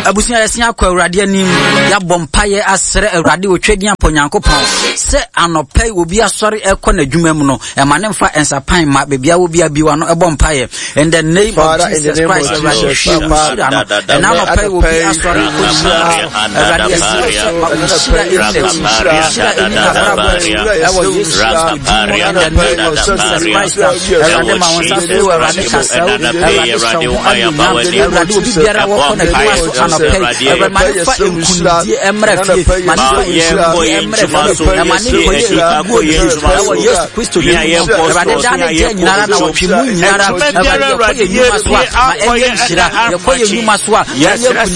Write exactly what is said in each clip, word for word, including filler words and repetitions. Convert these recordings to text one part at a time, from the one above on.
abusia yasia kwa Awurade anim ya bompaye asere Awurade otwedi ampo Nyankopɔn se anopai obi asɔre ekɔ na dwuma mu no e ma ne mfa ensapan ma bebia obi abiwa no e bompaye in the name Father, of Jesus Christ Awurade hwe mu shira no e na anopai obi asɔre ekɔ shira Awurade asira ma shira ene shira ene na brabo e wo Yesu in the name of Jesus Christ Awurade ma wonsa so Awurade kasa Awurade shawo Awurade obi biara wɔ na dwuma so anopai Awurade ma fa enkunidi emra fie ma fa emra fie ma ni ko ye wo Yesu Kristo ye Awurade da na je nyinara na wɔtwe mu nyinara Awurade ye nyuma so ma enye nhyira ye ko ye nyuma so a ye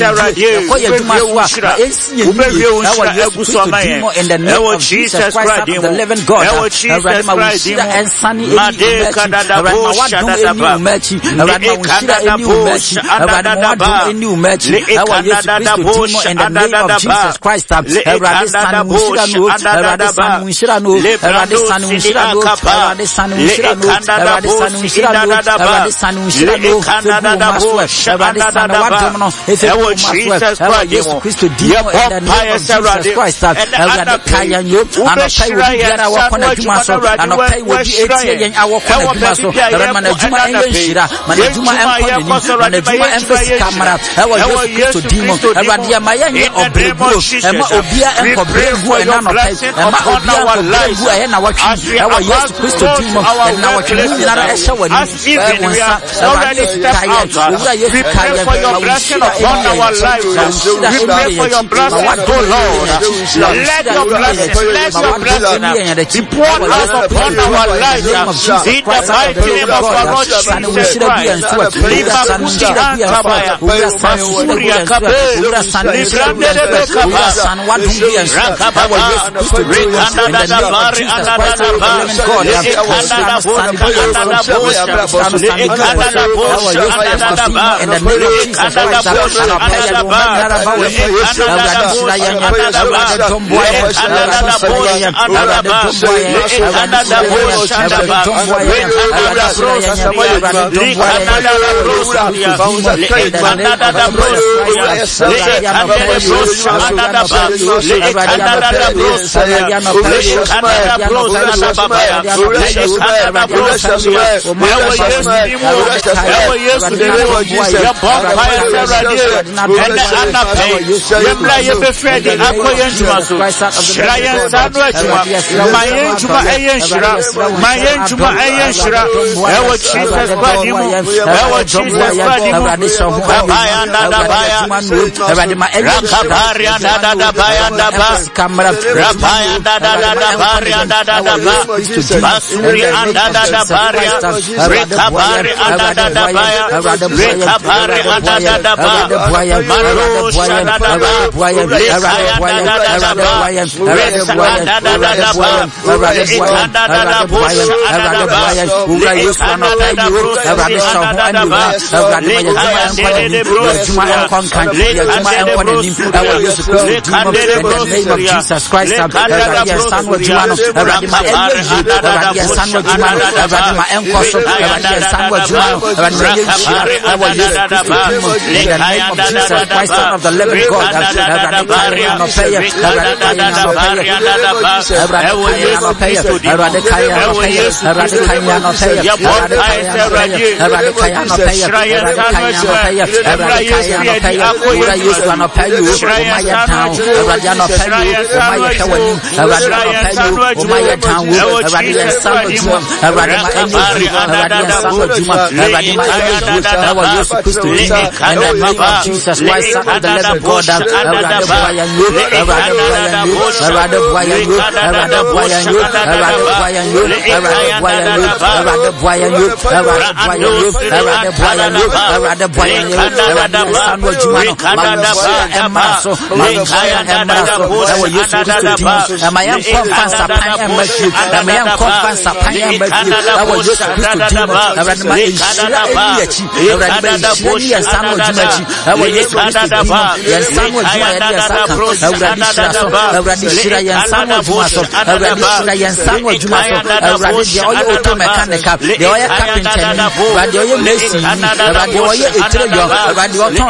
ko ye nyuma so a ensi ye nyuma wo Yesu Kristo dimo in the name of Jesus Christ the living God Awurade ma wo shira ensani eni Awurade ma wadom eni umachi Awurade ma wo shira eni umachi Awurade ma wadom eni umachi Awa Yesu Kristo dimo in the name of Jesus Christ Awurade sanu shira no Awurade sanu shira no Awurade sanu shira no Awurade sanu shira no Awurade sanu shira no Awurade sanu shira no Awurade sanu wadom no Awa Yesu Kristo dimo in the name of Jesus Christ Awurade kaya yo anopai wo biara wakona dwuma so anopai wo bi etie yen awokona dwuma so Awurade mana dwuma enye shira mana dwuma enko ni mana dwuma enfesi kamera Awa Yesu Kristo dimo Awurade ma yenye obreguo ema obia enko breguo ena anopai ema obia enko breguo ena watwi Awa Yesu Kristo dimo na watwi ni na ehye wani wonsa Awurade kaya owura Yesu kaya for your blessing upon our lives. We pray for your blessing, oh Lord. Let your blessing, let your blessing be poured out upon our lives. In the mighty name of our Lord Jesus Christ. Lima Kushia Kabaya, Masuria Kabe, Librandere Bekaba, Rakababa, Rekanda da Bari, Anada da Bari, Ekanda da Bosha, Anada Bosha, Ekanda da Bosha, Anada da Bari, in the name of Jesus Christ, Anada Bari, Anada Bosha, Anada Bari, Anada Bosha, Anada Bari, Ekanda da Bosha, Anada Bari, Rekanda da Bosha, Rekanda da Bosha, Ekanda da Bosha, Ekanda da Bosha, Anada Bari, Ekanda da Bosha, Ekanda da Bosha, Anada Bari, Ekanda da Bosha, Ewa Yesu Dimo, Ewa Yesu Dimo, Ya Bonfire Radio, Ene Anape, Yemla Yebefredi, Akoyen Jumasu, Shrayen Sanu Ejuma, Mayen Juma Eyen Shra, Mayen Juma Eyen Shra, Ewa Jesus Badimu, Ewa Jesus Badimu, Babaya Nada Baya, Rakabari Nada da Baya Nada, Rabaya Nada da Bari Nada da Ba, Basuri Nada da Bari, Rekabari Nada da Baya, Rekabari Nada da Ba, Maro Shada da Ba, Rekaya Nada da Ba, Rekaya Nada da Ba, Rekanda da Bosha Nada Ba, Rekanda da Bosha Nada Ba, Rekaya Nede de Bosha, Rekanda de Bosha, Rekanda de Bosha, Jesus Christ Rekanda da Bosha, Rakabari Nada da Bosha Nada Ba, Rekaya Nada da Ba, Rakabari Nada da Ba, Rekaya Nada da Ba, Son of the living God, Rekanda da Bari, Rekanda da Bari Nada Ba, Ewa Yesu Kristo Dimo, Ewa Yesu Kristo Dimo, Ya Bonfire Radio, Shrayen Sanu Ejuma, Emra Yesu Yedi Akoyen Jumasu, Shrayen Sanu Ejuma, Shrayen Sanu Ejuma, Shrayen Sanu Ejuma, Ewa Jesus Dimo, Rakabari Nada da Bosha, Rekanda da Ba, Lekanda da Ba, Lekanda da Bosha, Anada Ba, Lekanda da Bosha, Rekanda da Bosha, Anada Ba, Lekaya Nada Ba, Raandos, Anada Ba, Lekanda da Ba, Rekanda da Ba, Lekaya Nada da Bosha, Anada da Ba, Lekanda da Bosha, Anada da Ba, Lekanda da Bosha, Anada da Ba, Lekanda da Ba, Lekanda da Bosha, Anada da, Lekanda da Ba, Lekaya Nada da Bosha, Anada da Ba, Lekanda da Bosha, Anada ba sanwo juma so awurade oye auto mechanical de oye carpenter ni awurade oye mason ni awurade oye etire yo awurade oton spare part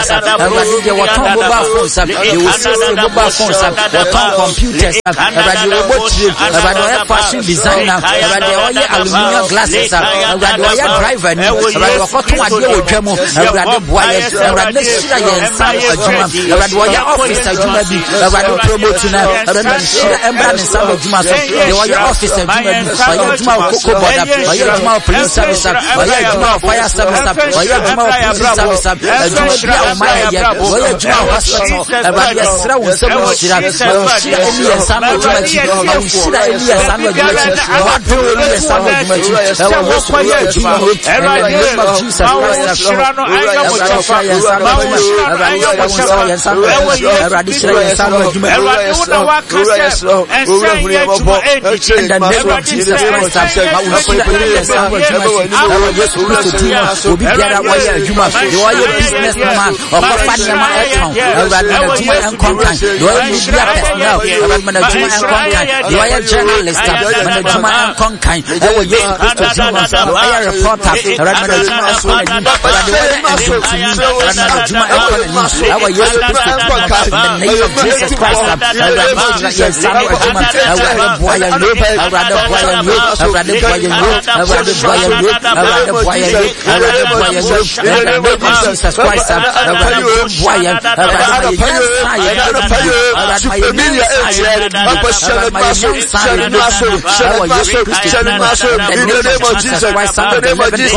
Christ. Everybody what on mobile phones, you will see mobile phones, what on computers, everybody robot, everybody fashion designer, everybody all your aluminum glasses, everybody all your driver, everybody what to do with demo, everybody boy, everybody shira yen san adwuma, everybody all your office adwuma bi, everybody promote na, everybody shira embra ne san adwuma so, they all your office adwuma bi, all your adwuma koko border, all your adwuma police service, all your adwuma fire service, all your adwuma police service, adwuma bi a o mai ye, all your adwuma hospital, everybody shira wo so mo shira, shira eni yen san adwuma chi, o shira eni yen san adwuma chi, o do eni yen san adwuma chi, e wo wo so ye adwuma, everybody Jesus Christ, shira no anya mo chafa, ma wo shira no anya mo chafa, everybody shira yen san adwuma, everybody wo na wa kase, and say ye adwuma eni, in the name of Jesus Christ, ma wo shira eni yen san adwuma chi, awo Yesu Kristo ti mo, obi biara wo ye adwuma, you are your businessman, or papa nyama account, everybody adwuma enkonkan, you are media personnel, everybody adwuma enkonkan, you are a journalist, everybody adwuma enkonkan, awo Yesu Kristo ti mo, you are a reporter, everybody adwuma enkonkan, everybody adwuma enkonkan, awo Yesu Kristo ti mo, in the name of Jesus Christ, everybody yes san adwuma, everybody boy and you, everybody boy and you, everybody boy and you, everybody boy and you, everybody boy and you, everybody boy and you, in the name of Jesus Christ, everybody boy and everybody yes san, everybody boy and yes san, awo Yesu Kristo ti mo, in the name of Jesus Christ, in the name of Jesus,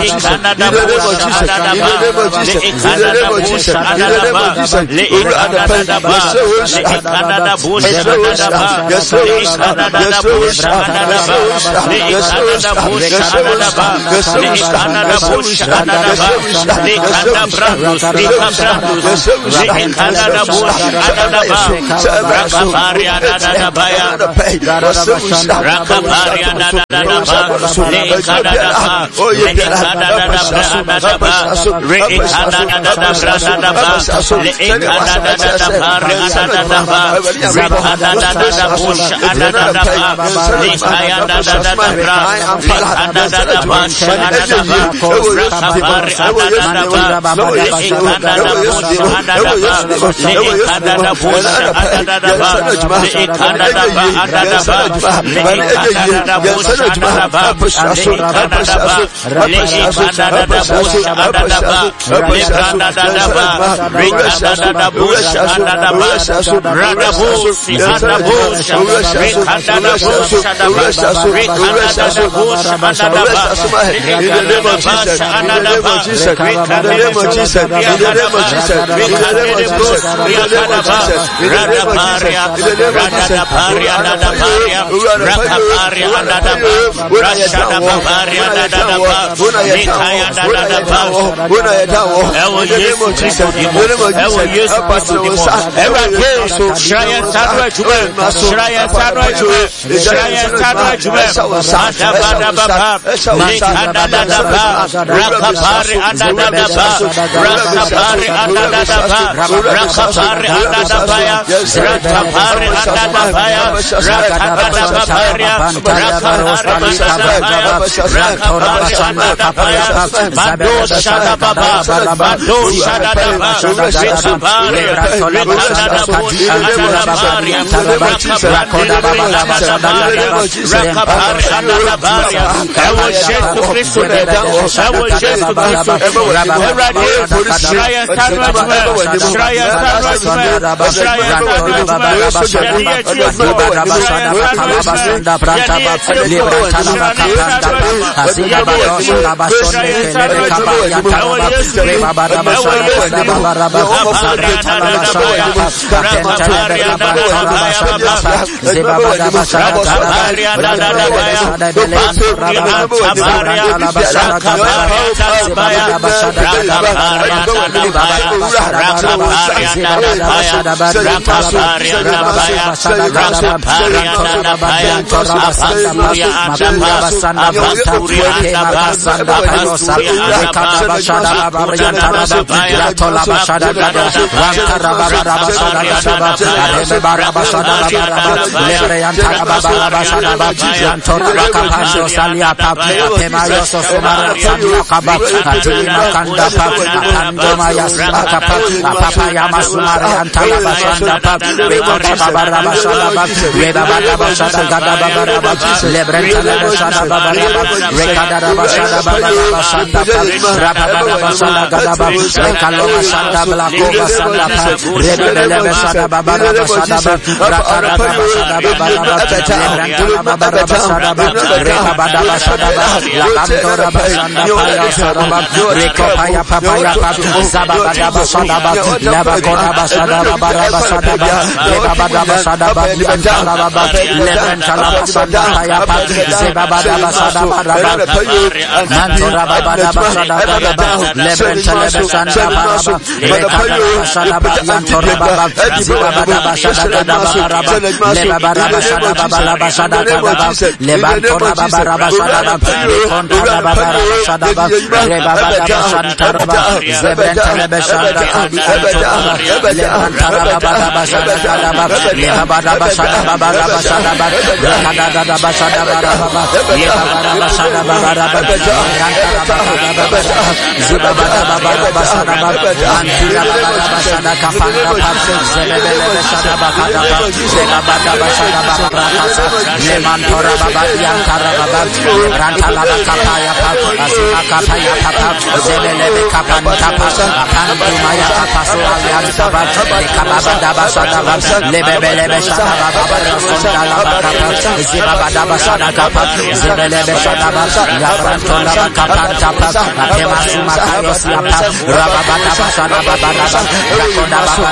Jesus, Rabba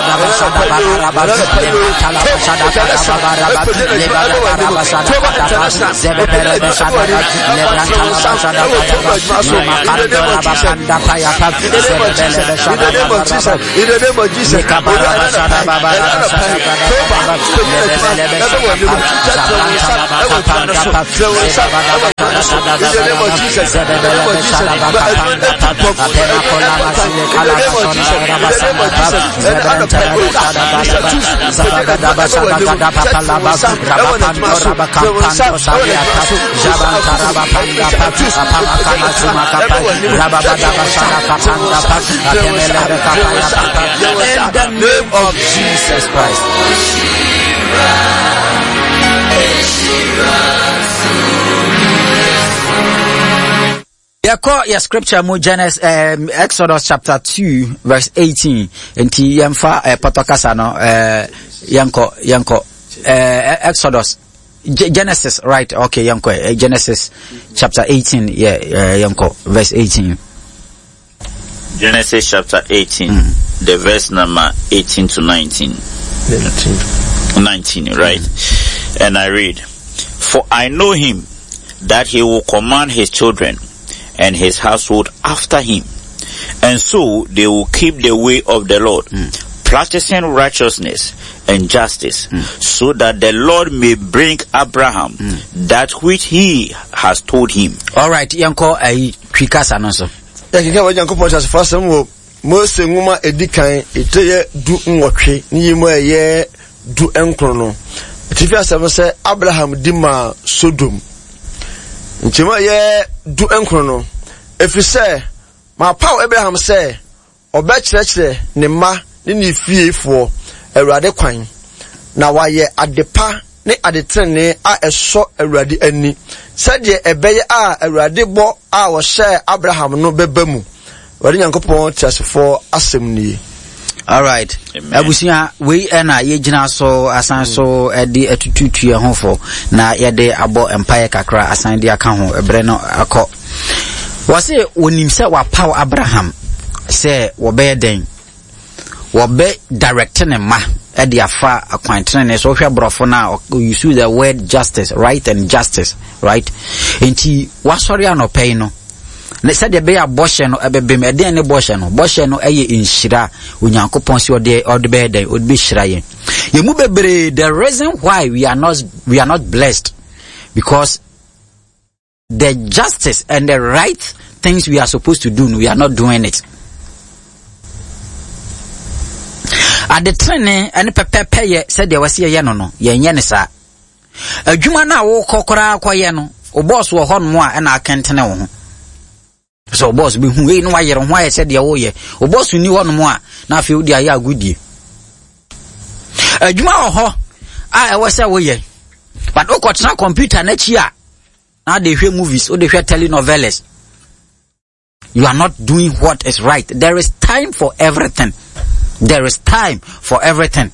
the name of Jesus Christ. Yako ya scripture mu Genesis um, Exodus chapter two verse eighteen enti yemfa uh, patokasa no uh, yanko yanko uh, Exodus G- Genesis right okay yanko uh, Genesis chapter eighteen yeah uh, yanko verse eighteen. Genesis chapter eighteen mm. the verse number eighteen to nineteen. nineteen nineteen right mm. And I read, for I know him that he will command his children and his household after him, and so they will keep the way of the Lord, mm. practicing righteousness and justice, mm. so that the Lord may bring Abraham mm. that which he has told him. All right, yanko ai kwikasa no so. Yakika wa yanko poncha so fasem wo Mose nguma edikan eteye du nwotwe nyimu eye du enkro no. Etifi asem se Abraham dima Sodom. Nchima ye du enkro no. Efise ma paw Abraham se oba kyerɛkyerɛ ne ma ne ne fiefo Awurade kwan na waye adepa ne adetrene a ɛsɔ Awurade ani sɛdeɛ ɛbɛyɛ a Awurade bɔ a wɔhyɛ Abraham no bɛba mu wɔde Nyankopɔn tiasefo asɛm nie. All right. Abusia we na yegyina so asan so ede atututu ye hofo na yede abo empire kakra asan de aka ho ebre no akọ. Wase onim se wa power Abraham se wo be den wo be direct ne ma e de afa akwantre ne so hwe brofo na you use the word justice, right and justice, right? Enti wasori anopei no ne said be abortion no ebebem eden ne abortion no abortion no eye inhira onyankopon si ode ode be den ode be hira ye ye mu bebre. The reason why we are not we are not blessed because the justice and the right things we are supposed to do, we are not doing it. At the training and pepe ye said there was ye no no ye nye ne sa adwuma na wo kokora akoye no o boss wo hon mo a na akentene wo ho. So boss be hu e no wayere ho aye said ye wo ye o boss ni hon mo a na afi odi aye agudie adwuma wo ho a e wo se wo ye but o kotena computer na chi a na dey hwe movies o dey hwe telenovelas. You are not doing what is right. There is time for everything. There is time for everything.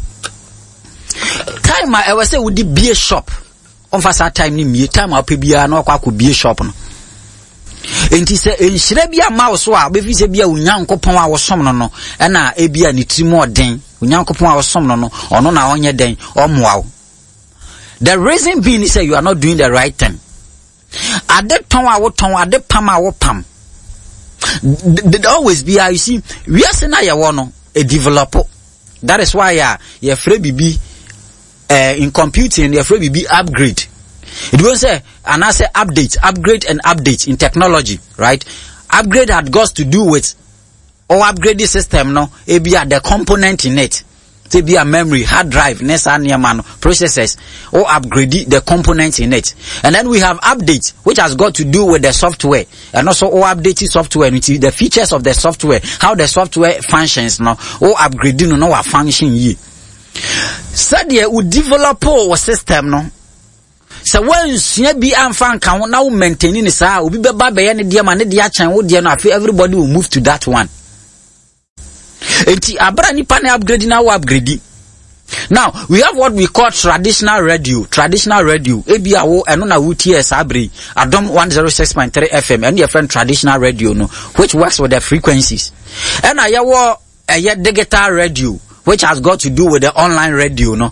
Time I ever say would be a shop. On fast time ni me time I be a no kwa be a shop no. Enti se enhire bia ma wo so a be fi se bia Onyankopon a wo som no no e na e bia ni trimo den Onyankopon a wo som no no ono na onye den omoa wo. The reason being is that you are not doing the right thing. Ade ton a wo ton ade pam a wo pam. There always be you see we are saying na ye wo no a developer. That is why ya ye free bibi uh, in computing ye free bibi upgrade. It won't say and I say update, upgrade and update in technology, right? Upgrade had got to do with or upgrade the system no, it be the component in it. To be a memory, hard drive, nesa man processors, or upgrade the components in it. And then we have update, which has got to do with the software, and also or updated software, which is the features of the software, how the software functions now, or upgrading no our function ye. Said ye would develop our system no. So once you be unfan can now maintaining this ah, will be baba any dear man, dear chan, would dear everybody will move to that one. Enti abra nipa na upgrade na wo upgrade. Now we have what we call traditional radio. Traditional radio. Ebi awo eno na wo T S abre. Adom one oh six point three F M and your friend traditional radio no, which works with the frequencies. And I yawo eye digital radio, which has got to do with the online radio, no.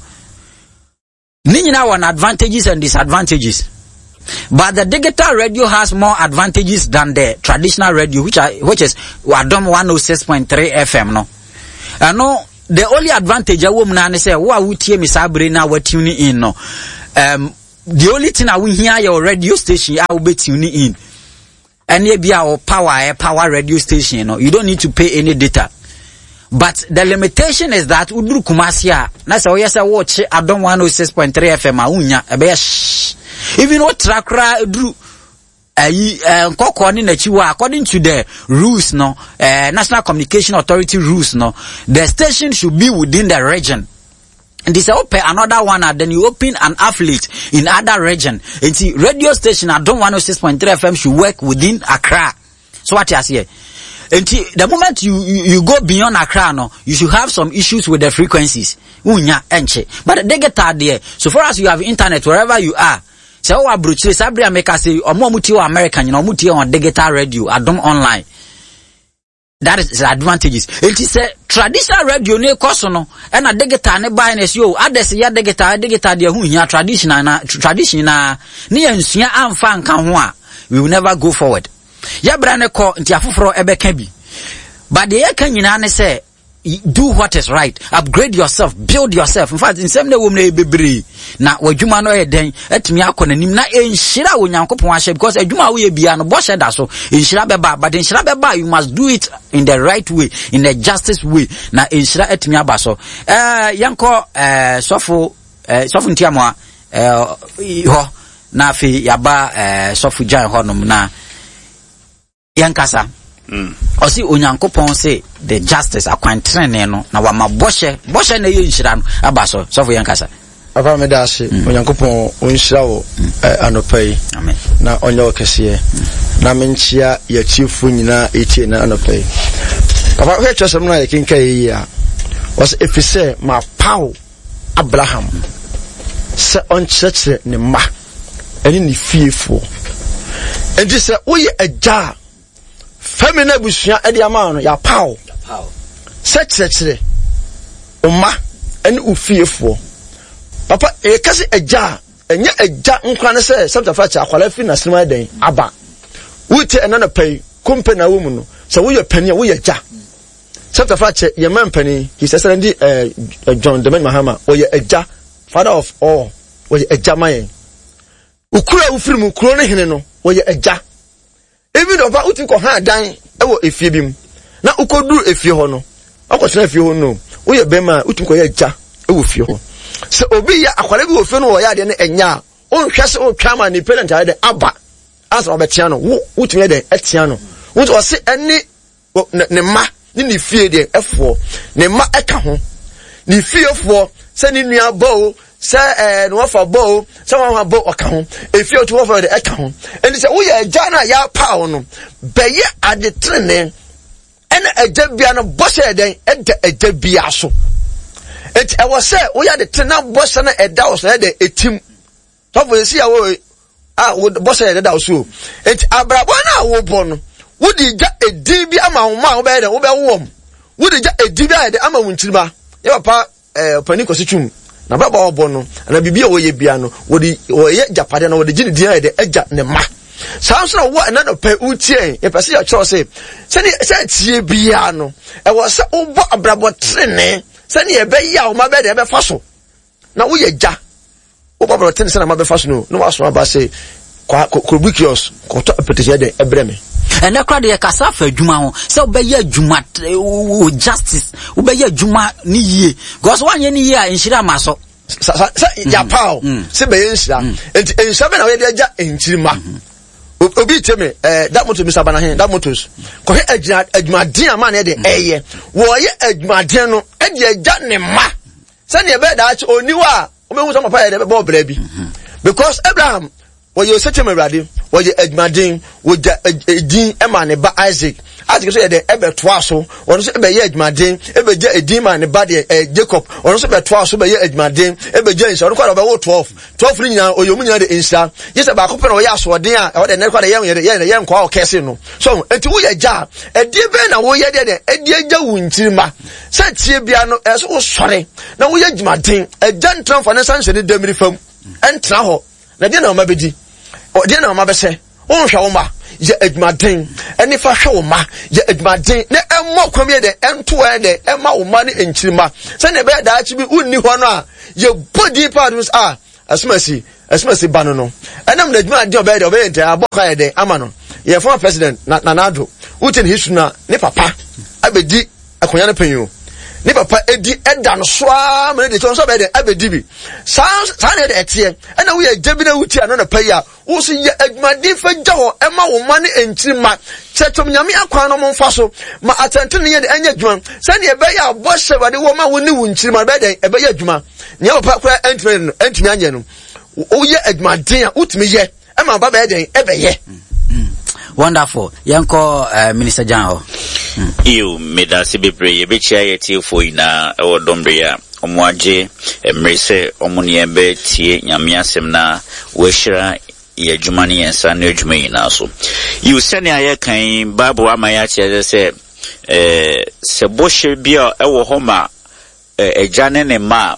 Ninyina one advantages and disadvantages. But the digital radio has more advantages than the traditional radio, which are, which is Wadom one oh six point three F M, no. And no, the only advantage a woman say, "Wa wutie mi sabre na wa tune in no." Um, the only thing I will hear your radio station, I will be tuning in. And maybe our power, power radio station, no, you don't need to pay any data. But the limitation is that udru kumasia. Na say we say watch Adom one oh six point three F M aunya ebe shh. Even what trakra udru ayi nkoko ni nachiwa according to the rules no uh, National Communication Authority rules no, the station should be within the region. And they say open another one and then you open an affiliate in other region. And see radio station Adom one oh six point three F M should work within Accra. So what you say? And the moment you, you, you go beyond Accra, no, you should have some issues with the frequencies. Unya, enche. But they get out there. So far as you have internet, wherever you are, so our brutal, Sabria make us say, or more muti American, you know, muti on digital radio, Adom online. That is the advantages. It is a traditional radio, ne kosono, and a digital, ne buy ne yo, others ya digital, digital, de hunya, traditional, na, traditional, ni ensuya amfan kanwa. We will never go forward. Ya brane ko nti afoforo ebeka bi. But the yeka nyina ne say do what is right, upgrade yourself, build yourself. In fact, in some day woman bebre na wadwuma no eden atumi akọ nanim na enhira onyankopon ahye, because adwuma wo ye bia no bo hye da so enhira beba, but enhira beba you must do it in the right way, in the justice way, na enhira atumi aba so. Eh yanko eh sofo eh sofo ntiamoa eh ho na afi yaba eh sofo jan ho nom na yankasa mm. Osi onyankopon say the justice akwantrene no na wama boshe boshe na ye nhira no abaso so for yankasa aba me da ase onyankopon onhira wo anopai amen na onye okese na menchia ya chifu nyina etie na anopai aba he twesem na ye kinka yi a was efise ma paw Abraham se onchechre ne ma eni ni fiefo enti se oye agya femina busua ade ama no ya paw seksekere umma eni ufiefo papa e kase agya enya agya nkwa ne se sabta facha akwala fi na sinima den aba wuti enana pay kumpe na wo mu no se wo ye pani wo ye agya sabta facha ye man pani he says ndi John Demen Mahama wo ye agya father of all wo ye agya man ukura ufiri mu kuro ne hene no wo ye agya. Even oba uti ko ha dan ewo efie bim na ukoduru efie ho no akosena efie ho no wo ye bema uti ko ye agya ewo fie ho se obi ya akware bi wo fie no wo ya de ne enya o nhwe se o twama ni parent ade aba asa obetia no wo uti me de etia no wo o se eni ne ma ni ni fie de efo ne ma eka ho ni fie fo se ni nua bo se eh no fa bo se wa bo oka ho efi otu wo fa de eka ho eni se wo ye agya na ya pa no beye ade trene ena agya bia no bose den eda agya bia so et e wo se wo ya de trena bose na eda wo so de etim so for see ya wo ah wo bose de da so et abrabo na wo bo no wo di gya edi bi ama wo ma wo be de wo be wo wo di gya edi bi de ama wo nchirima ye papa eh pani kositwum na baba obo no na bibia wo ye bia no wo di wo ye japade no wo di gini dia de agya ne ma sanso wo na no pe utie ye pese ya cho se se ni se tie bia no e wo se obo abrabo trene se ni e be ya wo ma be de be fa so na wo ye gya wo baba trene se na ma be fa so no no wa so aba se kwa kobukios ko to apetese de ebreme and na crowd ye kasa fa adwuma ho se obeye adwuma justice obeye adwuma ni yie because one ye ni yie a enhira maso sa ya paw se be enhira enti enhira be na we de agya enchirima obi teme eh that motor Mister Banahe that motors ko he adwuma den ama na de eye wo ye adwuma den no e de agya ne ma se ne be da achi oniwa o me hu so papa ye de be bo bra bi because Abraham wo ye setem awrade wo ye adwumaden wo ja edin ema ne ba Isaac Isaac so de ebe toa so ono so ebe ye adwumaden ebe gye edima ne ba de Jacob ono so be toa so be ye adwumaden ebe gye nsa ono kwa be wo twelve twelve ni nyina oyomu nyina de nsa yesa ba ko pe no ye asoden a e wo de ne kwa de ye ye ye nkwa o kese no so enti wo ye gya edie be na wo ye de de edie gya wo ntirima sa tie bia no e so wo sore na wo ye adwumaden egya ntran fa ne sanse de demiri fam entra ho na de na o ma bedi o de na o ma be se wo hwa wo ma ye adwumaden eni fa hwe wo ma ye adwumaden ne emmo kwamie de ento e de emma wo ma ne enchirima se ne be da achi bi unni ho no a ye body parts a asmasi asmasi bano no enam na adwumaden obe de obe ente aboka ye de ama no ye former president na nanado utin hisu na ne papa abedi akonya ne panyo ne papa edi eda no soa me de tonso be de abedi bi sa sa ne de etie ena wo ye jebi na wuti ano na paya wo si ye adwumaden fa gya ho ema wo ma ne enchirima chetom nyame akwan no momfa so ma atente ne ye de anya adwuma sa ne be ya boshe wade wo ma wo ne wunchirima be de e be ya adwuma ne papa kwa entime no entime anya no wo ye adwumaden a utimi ye ema ba be de e be ye. Wonderful. Yanko uh, Minister John. Mm. You made us be brave. Be chia tie for ina or dombria. Omwaje emrese omuniembe tie nyame asem na wehira ye dwumani ensa na dwuma na so. You send aye kan Bible amaya tie say eh se bohye bia e wo homa ejane ne ma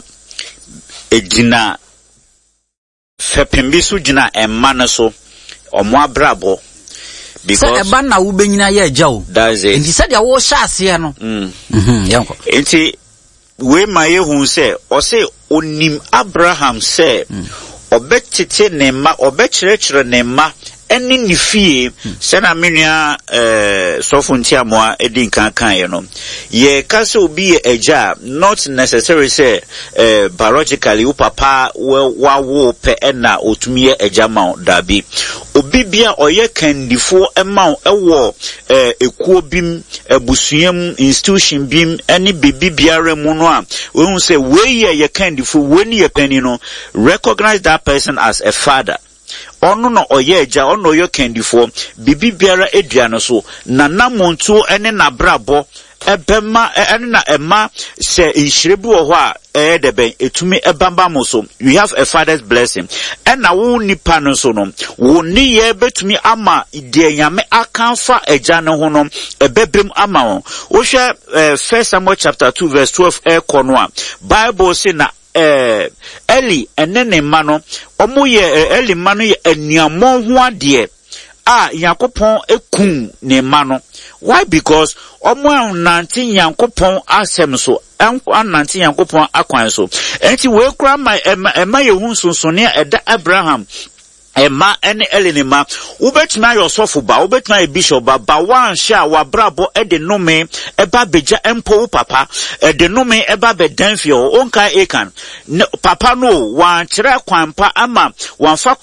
ejina fepembi so jina emma na so omo abrabo. Because eba na wo benyina ye agya o that's it. Nti said ya wo hya ase no mm mhm yanko enti we ma ye hu se o se onim Abraham se obetete ne ma obekyerɛkyerɛ ne ma eni ni fie se na menua eh sofo ntiamoa edi nkan kan ye no ye ka se obi ye agya not necessarily say eh biologically wo papa wa wo pe na otumi ye agya ma dabi obi bia oye kandifo ema ewo eh ekuo bim ebusuam institution bim eni bibi biara mu no a we hu say we ye kandifo we ni ye pani no recognize that person as a father. Ono no oye eja ono yo kendifo bibi biara edua no so na namontu ene na brabo ebema ene na ema se nhyirebi wo ho a eh de ben etumi ebamba mo so you have a father's blessing and na wo nipa no so no wo ni ye betumi ama de nyame akanfa eja no ho no ebebem ama wo wo hwe First Samuel chapter two verse twelve e kono a Bible say na eh Eli enene mano omo ye Eli mano ye anuamon ho ade a Yakopon ekun ne mano. Why? Because omo nante Yakopon asem so nante Yakopon akwan so enti we kura ma ema ye hu sonsone eda Abraham Emma ene elinima ubetuma yourself ba ubetuma bishop ba ba wan sha wa brabo e de nome eba beja empo papa e de nome eba be danfio onka ekan papa no wan kire kwampa ama wan fa